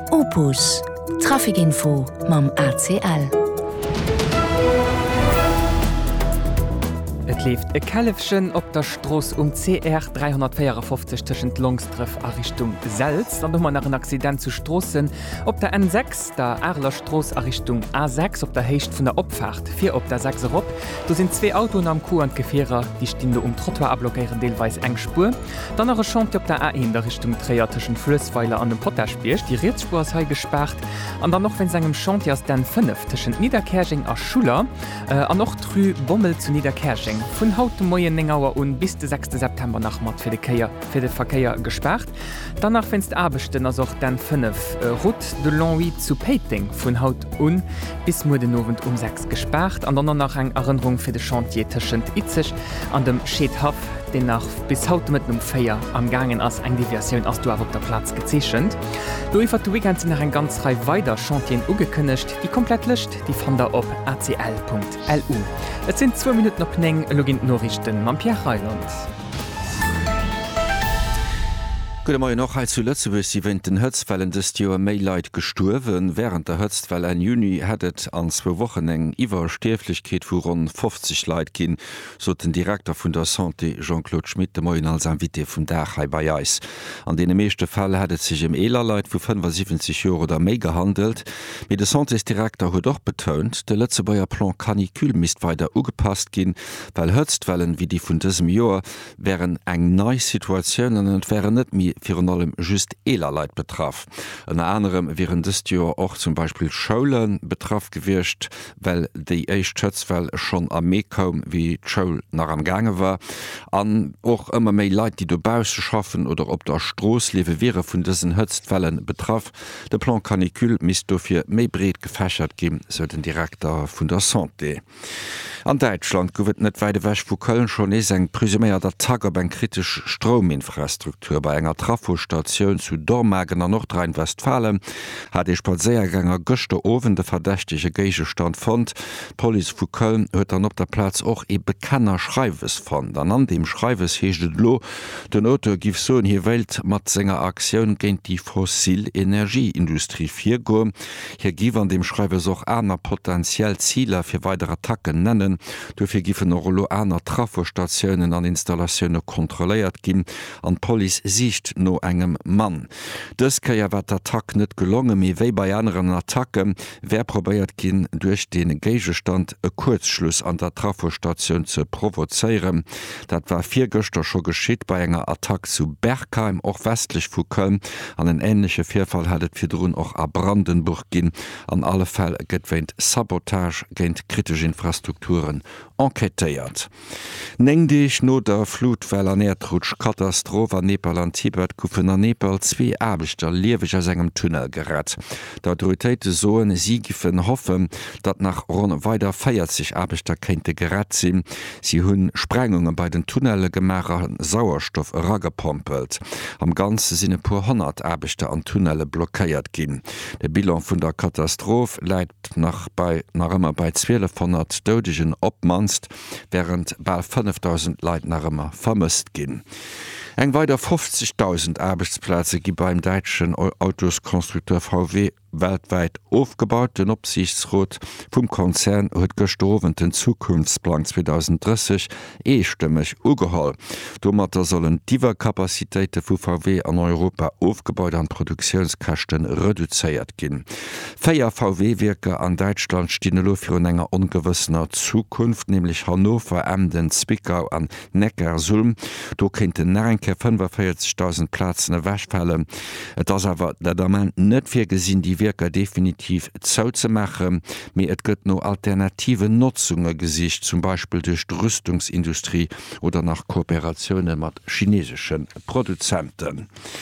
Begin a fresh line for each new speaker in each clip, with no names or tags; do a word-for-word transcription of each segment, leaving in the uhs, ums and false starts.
Opus Trafikinfo mam A C L.
Et leeft e Kalefchen op der Stross um C R dreihundertvierundfünfzig tschen Longstreff a Richtung Selz, dann hummer nach een Accident zu Strossen op der N sechs, der Erlerstross a Richtung A sechs op der Hecht vun der Opfahrt, vier op der sechs op. Du sind zwei Autoen am Ku an Gefährer, die stinde um Trottoir ablockieren deelweis eng Spur. Dann er Chant op der A eins der Richtung Träiertschen Flössweiler an dem Potterspierch, die Reetspur ist he gesperrt. An dann noch wenn engem Chantiers den fünf tschen Niederkerching a Schuler, äh, an noch trü Bommel zu Niederkerching. Von haut Moien Nengauer und bis den sechsten September nach mat für den Verkehr gesperrt. Danach findst Abechten as auch den fünf äh, Route de Longwy zu Peiting von haut un bis mu den Novent um sechs gesperrt. An dann nach eng Erinnerung für de Chantier tschend Itzech an dem Schädhaf, den nach bis haut mit um Feier am Gangen as eng Diversion as du auf der Platz gezeschend. Du iwwer du weekend sind nach ein ganz Reihe weiter Chantien ugekündigt, die komplett löscht, die von der op a c l punkt l u. Es sind zwei Minuten op Neng Login Norrichten am Pierre Heiland.
Gute noch he zu Lützeburg sie wenn den Hötzfällen des Joer Maileit gesturwen, während der Hötzfall en Juni hättet an zwei Wochen eng iwwer Sterflichkeit vu rund fünfzig Leiit gin, so den Direktor vun der Santé Jean-Claude Schmidt de Moin als Invité vun Dachai bei Jais. An den meeschte Fall hättet sich im Elerleit vu fünfundsiebzig Euro oder méi gehandelt. Mit de Santédirektor huet doch betont, de Lützeburger Plan Kanikül mist weiter ugepasst gin, weil Hötzwellen wie die vun diesem Joer wären eng neii Situationen und wären net mi für allem just Elerleit betraf. An anderem wären des Jahr auch zum Beispiel Schulen betraf gewircht, weil die Eichschötzwell schon am Mee kam, wie Schul nach am Gange war. An auch immer mehr Leute, die du Baus schaffen oder ob der Stroß lewe wäre von diesen Hötzwellen betraf. Der Plan Kanikül misst dafür mehr breit gefächert geben, so den Direktor von der Santé. An Deutschland gowet net weide wäch vu Köln schon es eng presumméier der Tagger beim kritisch Strominfrastruktur bei enger Trafostationun zu Dormagen an Nordrhein-Westfalen hat e Spaziergänger gochte owen de verdächtige Geigestand fand. Poli vu Köln huet an op der Platz och e bekenner Schreiwes fand. An an dem Schreiwes heeschtet lo den Auto gif so hier Welt mat senger Aktiun géint die Fossilenergieindustrie vier go. Hier giw an dem Schreiwes och aner potenziell Zieler fir weitere Attacken nennen. Dofir gifen Rolo aner Trafostationioen an Installationune kontroléiert ginn an Poli sicht no engem Mann. Dës kaier wat Attack net gelonge méi wéi bei anderen Attacken, wer probéiert ginn duch den Geigestand e Kurzschluss an der Trafostationun ze provozeieren. Dat war vier Göster scho geschitt bei enger Attack zu Bergheim och westlich vu Köln. An en ähnliche Vierfall hatt firrun och a Brandenburg ginn. An alle Fäll getweint Sabotage géint kritische Infrastrukturen enquetéiert. Neng Dich no der Flutwell an Erdrutsch Katastrophe an Nepal an Tibet kufen an Nepal zwee Abechter liewech aus engem Tunnel gerett. D'Autoritéite soen sie gifen hoffen, dat nach rund weiter feiert sich Abechter kennte gerett sinn. Sie hunn Sprengungen bei den Tunnelle gemacher Sauerstoff raggepompelt. Am ganze sinne pur hundert Abechter an Tunnelle blockéiert ginn. De Bilan vun der Katastrophe läit nach bei nach immer bei zwölfhundert dödegen opmanst, während bei fünftausend Leiit nach immer vermisst ginn. Eng weiter fünfzigtausend Arbeitsplätze gi beim deutschen Autoskonstrukteur V W weltweit aufgebaut. Den Opsichtsrat vum Konzern huet gestowen den Zukunftsplan zweitausenddreißig eestimmig ugeholl. Domater sollen Diverkapazitéite vu V W an Europa aufgebaut an Produktionskachten reduzéiert ginn. Féier V W-Werke an Deutschland stine lo fir enger ungewissener Zukunft, nämlich Hannover, Emden, Zwickau an Neckarsulm. Do kennt den Närenke fünfundvierzigtausend Plätzen wächfälle. Das awer der Domain net fir gesinn die Werke definitiv zou ze machen, mir et gëtt no alternative Nutzunge gesicht, zum Beispiel durch die Rüstungsindustrie oder nach Kooperationen mat chinesischen Produzenten.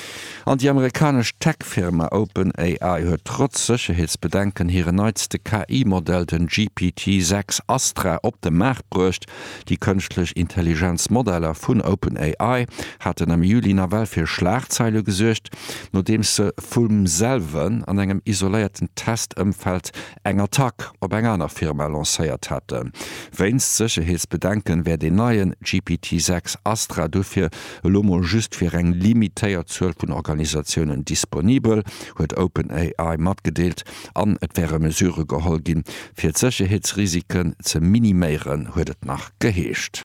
An die amerikanische Tech-Firma OpenAI huet trotz Sicherheitsbedenken hire neueste K I-Modell den G P T sechs Astra op dem Markt brucht. Die künstliche Intelligenzmodelle vun OpenAI hatten am Juli nawel fir Schlagzeile gesuercht, nodem se vum selwen an engem isolierten Testëmfeld enger Tag op eng aner Firma lancéiert hatte. Wéinst Sicherheitsbedenken wär de neien G P T sechs Astra dofir Lomo just fir eng limitéiert Zuel vun Organisationen disponibel, huet OpenAI matgedeelt, an et wäre Mesure geholl gin, fir d'Sicherheitsrisiken ze miniméieren huet et nach geheescht.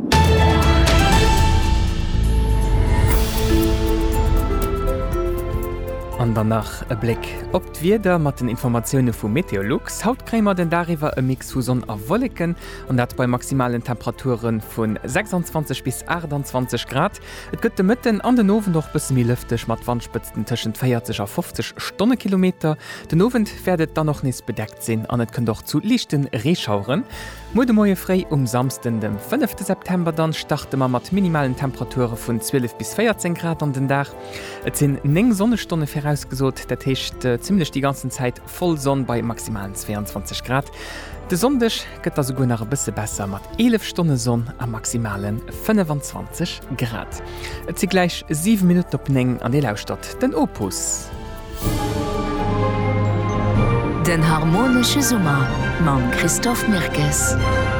An danach e Blick op d'Wieder mat den Informationoune vum Meteorlux haut krémer den dariwer e Mix vu Sonn a Wolleken an dat bei maximalen Temperaturen vun sechsundzwanzig bis achtundzwanzig Grad. Et gëtt de Mëtten an den Owen noch bis mi lüftech mat Wandspitzen tschen vierzig a fünfzig Stundenkilometer. Den Owen werdet dann noch nis bedeckt sinn, an et kën doch zu lichten Reschauren. Mo de Moie frei um samsten dem fünften September dann starte man mat minimalen Temperature vun zwölf bis vierzehn Grad an den Dach. Et sinn neng Sonnestunde vorausgesot, dat hecht äh, ziemlich die ganze Zeit voll Sonn bei maximalen zweiundzwanzig Grad. De Sondech gëtt as go nach e bisse besser mat elf Stunden Sonn am maximalen fünfundzwanzig Grad. Et si gleich sieben Minuten op neng an de Lausstadt den Opus.
Den harmonische Summer mam Christoph Mirkes.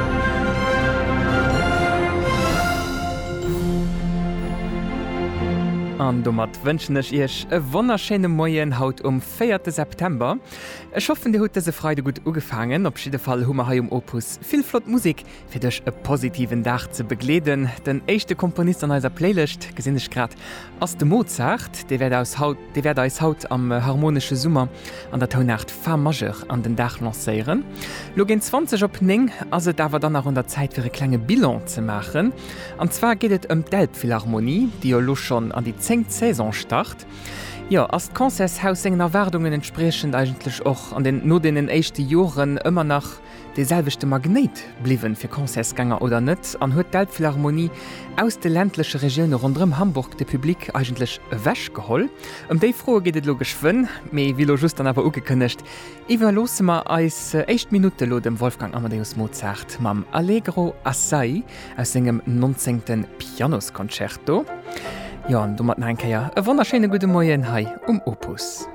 An do mat wënschennech Ich e wonnerschene Moien haut um vierten September. Ech hoffen de hut se Freude gut ugefangen, op schiede Fall hummer hai um Opus vill Flott Musik fir dech e positiven Dach ze begleden. Den échte Komponist an eiser Playlist gesinnech grad ass de Mozart, de werd aus Haut, de werd als Haut am äh, harmonische Summer an der Tonnacht Fa Majeur an den Dach lancéieren. Lo gin zwanzig op Ning, also dawer dann nach der Zeit fir e klenge Bilan ze machen. Anzwa gehtt ëm d'Elbphilharmonie, die jo loch schon an die zéngt Saison start. Ja, as d Konzershaus engen Erwardungen entsprechend eigentlich och an den no den éischte Joren ëmmer nach deselvechte Magnet bliwen fir Konzersgänger oder net, an huet d'Elbphilharmonie aus de ländlesche Regione rondrem Hamburg de Publik eigentlich wäsch geholl. Um déi froe gehtt lo geschwën, méi wie lo just an awer ugekënnecht. Iwer losemer als echt Minute lo dem Wolfgang Amadeus Mozart mam Allegro Assai aus engem neunzehnten Pianoskonzerto. Ja, du mat enkeier e wonnerschene gute Moien hai um Opus.